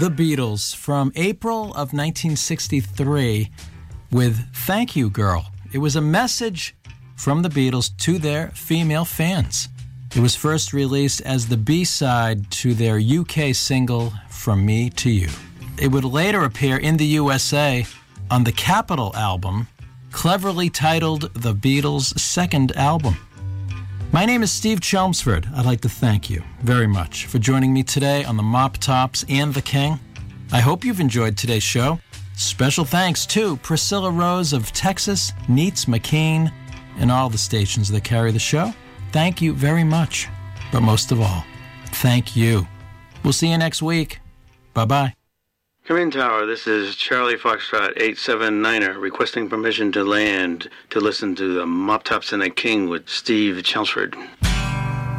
The Beatles from April of 1963 with Thank You Girl. It was a message from the Beatles to their female fans. It was first released as the B-side to their UK single, From Me to You. It would later appear in the USA on the Capitol album, cleverly titled The Beatles' second album. My name is Steve Chelmsford. I'd like to thank you very much for joining me today on the Mop Tops and the King. I hope you've enjoyed today's show. Special thanks to Priscilla Rose of Texas, Neats McKean, and all the stations that carry the show. Thank you very much. But most of all, thank you. We'll see you next week. Bye-bye. Come in, Tower. This is Charlie Foxtrot 879er requesting permission to land to listen to the Mop Tops and the King with Steve Chelmsford.